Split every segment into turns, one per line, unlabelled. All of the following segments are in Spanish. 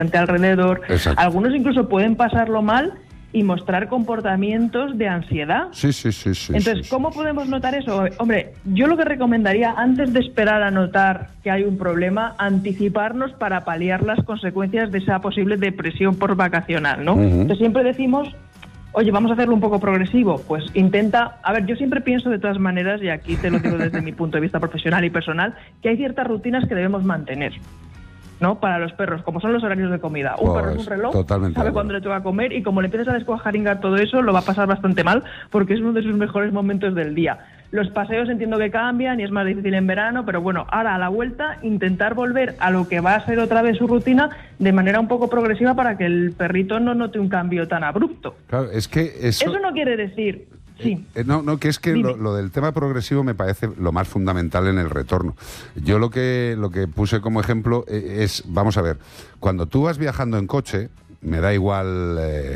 alrededor.
Exacto.
Algunos incluso pueden pasarlo mal y mostrar comportamientos de ansiedad.
Sí.
Entonces, ¿cómo podemos notar eso? Hombre, yo lo que recomendaría, antes de esperar a notar que hay un problema, anticiparnos para paliar las consecuencias de esa posible depresión postvacacional, ¿no? Entonces, siempre decimos, oye, vamos a hacerlo un poco progresivo. Pues intenta... A ver, yo siempre pienso de todas maneras, y aquí te lo digo desde mi punto de vista profesional y personal, que hay ciertas rutinas que debemos mantener, ¿no? Para los perros, como son los horarios de comida. Un perro es un reloj, sabe cuándo le toca comer, y como le empiezas a descuajaringar todo eso, lo va a pasar bastante mal, porque es uno de sus mejores momentos del día. Los paseos entiendo que cambian y es más difícil en verano, pero bueno, ahora a la vuelta intentar volver a lo que va a ser otra vez su rutina de manera un poco progresiva para que el perrito no note un cambio tan abrupto.
Claro, es que eso
no quiere decir... Sí.
No, que es que lo del tema progresivo me parece lo más fundamental en el retorno. Yo lo que puse como ejemplo es, vamos a ver, cuando tú vas viajando en coche, me da igual,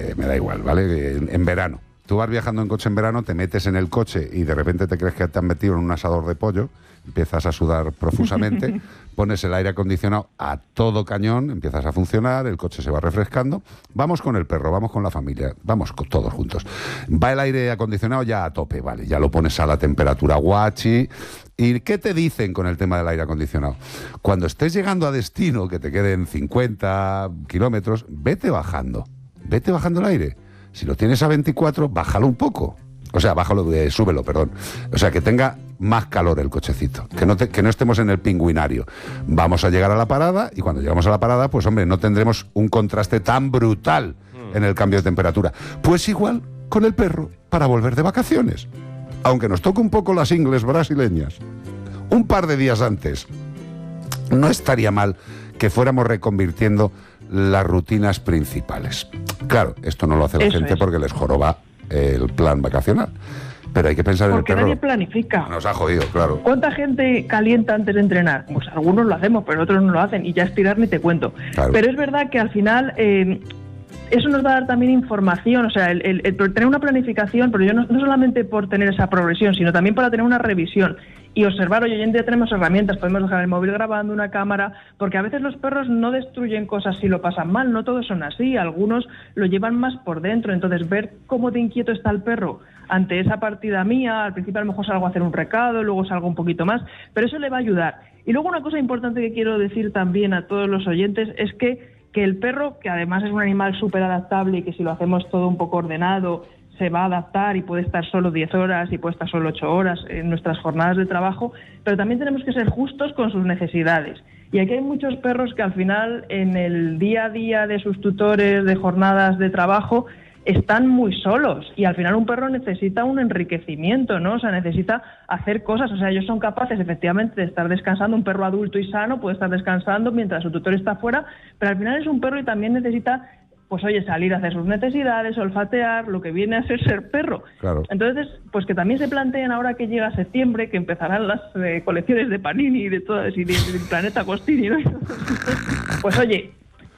¿vale? En verano. Tú vas viajando en coche en verano, te metes en el coche y de repente te crees que te han metido en un asador de pollo, empiezas a sudar profusamente, pones el aire acondicionado a todo cañón, empiezas a funcionar, el coche se va refrescando, vamos con el perro, vamos con la familia, vamos todos juntos. Va el aire acondicionado ya a tope, vale, ya lo pones a la temperatura guachi. ¿Y qué te dicen con el tema del aire acondicionado? Cuando estés llegando a destino, que te queden 50 kilómetros, vete bajando el aire. Si lo tienes a 24, bájalo un poco. O sea, súbelo, perdón. O sea, que tenga más calor el cochecito. Que no estemos en el pingüinario. Vamos a llegar a la parada y cuando llegamos a la parada, pues hombre, no tendremos un contraste tan brutal en el cambio de temperatura. Pues igual con el perro para volver de vacaciones. Aunque nos toque un poco las ingles brasileñas. Un par de días antes. No estaría mal que fuéramos reconvirtiendo las rutinas principales. Claro, esto no lo hace la gente porque les joroba el plan vacacional. Pero hay que pensar en el perro.
Porque nadie planifica.
Nos ha jodido, claro.
¿Cuánta gente calienta antes de entrenar? Pues algunos lo hacemos, pero otros no lo hacen. Y ya estirar ni te cuento.
Claro.
Pero es verdad que al final... eso nos va a dar también información, o sea, el tener una planificación, pero yo no solamente por tener esa progresión, sino también para tener una revisión y observar, oye, hoy en día tenemos herramientas, podemos dejar el móvil grabando, una cámara, porque a veces los perros no destruyen cosas si lo pasan mal, no todos son así, algunos lo llevan más por dentro, entonces ver cómo de inquieto está el perro ante esa partida mía, al principio a lo mejor salgo a hacer un recado, luego salgo un poquito más, pero eso le va a ayudar. Y luego una cosa importante que quiero decir también a todos los oyentes es que el perro, que además es un animal súper adaptable y que si lo hacemos todo un poco ordenado, se va a adaptar y puede estar solo 10 horas y puede estar solo 8 horas en nuestras jornadas de trabajo, pero también tenemos que ser justos con sus necesidades. Y aquí hay muchos perros que al final, en el día a día de sus tutores, de jornadas de trabajo, están muy solos y al final un perro necesita un enriquecimiento, ¿no? O sea, necesita hacer cosas, o sea, ellos son capaces efectivamente de estar descansando, un perro adulto y sano puede estar descansando mientras su tutor está fuera, pero al final es un perro y también necesita, pues oye, salir a hacer sus necesidades, olfatear, lo que viene a ser perro.
Claro.
Entonces, pues que también se planteen ahora que llega septiembre, que empezarán las colecciones de Panini y de todas, y del Planeta Agostini, ¿no? Pues oye,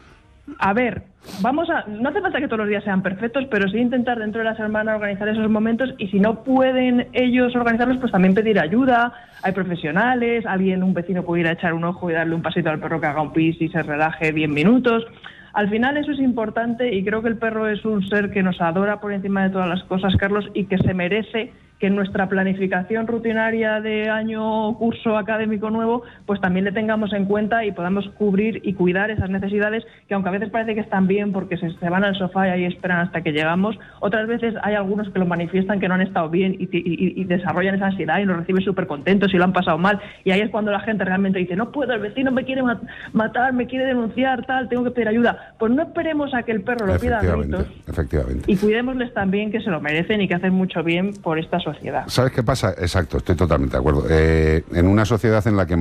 a ver, no hace falta que todos los días sean perfectos, pero sí intentar dentro de la semana organizar esos momentos y si no pueden ellos organizarlos, pues también pedir ayuda. Hay profesionales, un vecino puede ir a echar un ojo y darle un pasito al perro que haga un pis y se relaje 10 minutos. Al final eso es importante y creo que el perro es un ser que nos adora por encima de todas las cosas, Carlos, y que se merece que en nuestra planificación rutinaria de año, curso académico nuevo, pues también le tengamos en cuenta y podamos cubrir y cuidar esas necesidades que aunque a veces parece que están bien porque se van al sofá y ahí esperan hasta que llegamos, otras veces hay algunos que lo manifiestan que no han estado bien y desarrollan esa ansiedad y nos reciben súper contentos y lo han pasado mal y ahí es cuando la gente realmente dice, no puedo, el vecino me quiere matar, me quiere denunciar, tal, tengo que pedir ayuda. Pues no esperemos a que el perro lo pida a gritos y cuidémosles también que se lo merecen y que hacen mucho bien por esta sociedad.
¿Sabes qué pasa? Exacto, estoy totalmente de acuerdo. En una sociedad en la que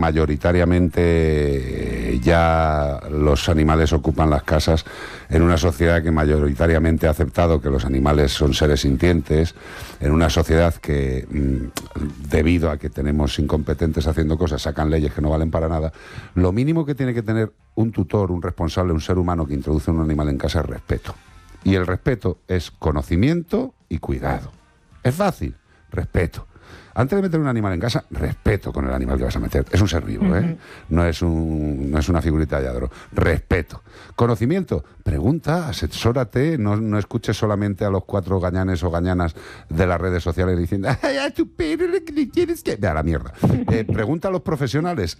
mayoritariamente ya los animales ocupan las casas, en una sociedad que mayoritariamente ha aceptado que los animales son seres sintientes, en una sociedad que, debido a que tenemos incompetentes haciendo cosas, sacan leyes que no valen para nada, lo mínimo que tiene que tener un tutor, un responsable, un ser humano que introduce un animal en casa es respeto. Y el respeto es conocimiento y cuidado. Es fácil. Respeto. Antes de meter un animal en casa, respeto con el animal que vas a meter. Es un ser vivo, ¿eh? No es una figurita de adro. Respeto. Conocimiento. Pregunta, asesórate, no escuches solamente a los 4 gañanes o gañanas de las redes sociales diciendo ¡ay, a tu perro lo que le tienes que...! A la mierda. Pregunta a los profesionales,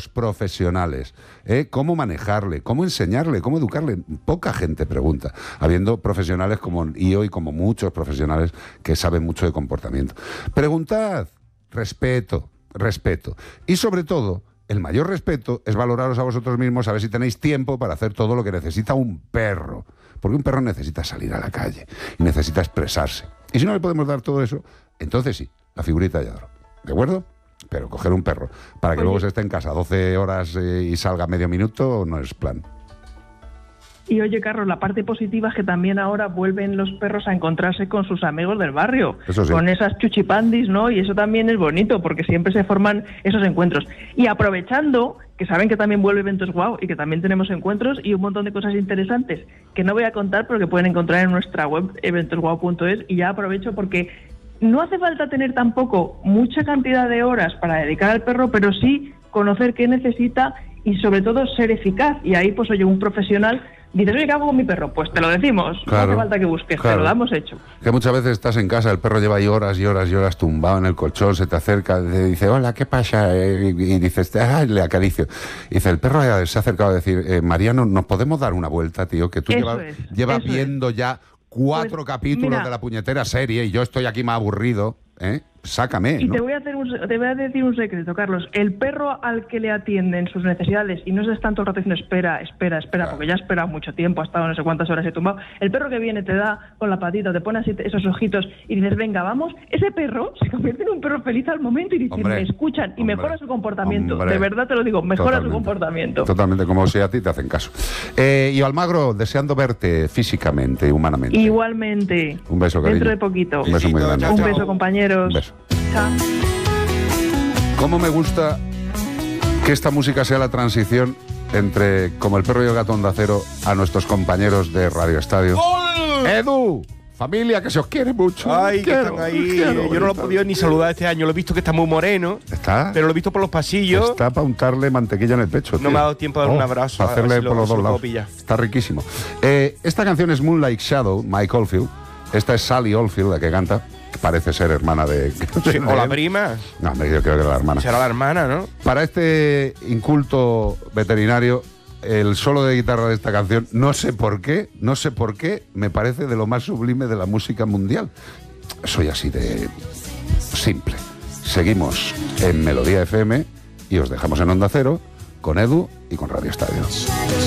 cómo manejarle, cómo enseñarle, cómo educarle. Poca gente pregunta, habiendo profesionales como yo y como muchos profesionales que saben mucho de comportamiento. Preguntad, respeto. Y sobre todo, el mayor respeto es valoraros a vosotros mismos, a ver si tenéis tiempo para hacer todo lo que necesita un perro. Porque un perro necesita salir a la calle y necesita expresarse. Y si no le podemos dar todo eso, entonces sí, la figurita de adro. ¿De acuerdo? Pero coger un perro para que luego se esté en casa 12 horas y salga medio minuto no es plan.
Y oye, Carlos, la parte positiva es que también ahora vuelven los perros a encontrarse con sus amigos del barrio,
eso sí,
con esas chuchipandis, ¿no? Y eso también es bonito, porque siempre se forman esos encuentros. Y aprovechando, que saben que también vuelve Eventos Guau y que también tenemos encuentros y un montón de cosas interesantes que no voy a contar, pero que pueden encontrar en nuestra web, eventosguau.es, y ya aprovecho porque no hace falta tener tampoco mucha cantidad de horas para dedicar al perro, pero sí conocer qué necesita y sobre todo ser eficaz. Y ahí, pues oye, un profesional dices, oye, ¿qué hago con mi perro? Pues te lo decimos,
claro,
no hace falta que busques,
claro.
Te lo damos hecho.
Que muchas veces estás en casa, el perro lleva ahí horas y horas y horas tumbado en el colchón, se te acerca, te dice, hola, ¿qué pasa? Y dices, le acaricio. Y dice, el perro se ha acercado a decir, Mariano, ¿nos podemos dar una vuelta, tío? Que tú llevas viendo ya 4 capítulos de la puñetera serie y yo estoy aquí más aburrido, ¿eh? Sácame,
y
¿no?
te voy a decir un secreto, Carlos. El perro al que le atienden sus necesidades y no se están todo el rato diciendo espera, claro, porque ya ha esperado mucho tiempo, ha estado no sé cuántas horas y tumbado. El perro que viene te da con la patita, te pone así esos ojitos y dices, venga, vamos. Ese perro se convierte en un perro feliz al momento y dice, me escuchan y mejora su comportamiento. De verdad te lo digo, mejora su comportamiento.
Totalmente, como si a ti te hacen caso. Y Almagro, deseando verte físicamente y humanamente.
Igualmente.
Un beso, cariño.
Dentro de poquito.
Un beso muy grande.
Un beso, compañeros.
Un beso. ¿Cómo me gusta que esta música sea la transición entre Como el perro y el gato Onda Cero a nuestros compañeros de Radio Estadio? ¡Gol! ¡Edu! Familia, que se os quiere mucho.
Ay, que están ahí. Yo no lo he podido ni saludar este año. Lo he visto que está muy moreno.
¿Está?
Pero lo he visto por los pasillos.
Está para untarle mantequilla en el pecho.
No me ha dado tiempo de dar un abrazo.
Para hacerle por los dos lados. Está riquísimo. Esta canción es Moonlight Shadow, Mike Oldfield. Esta es Sally Oldfield, la que canta. Que parece ser hermana de...
¿O la prima?
No, yo creo que era la hermana.
Será la hermana, ¿no?
Para este inculto veterinario, el solo de guitarra de esta canción, no sé por qué, me parece de lo más sublime de la música mundial. Soy así de simple. Seguimos en Melodía FM y os dejamos en Onda Cero con Edu y con Radio Estadio.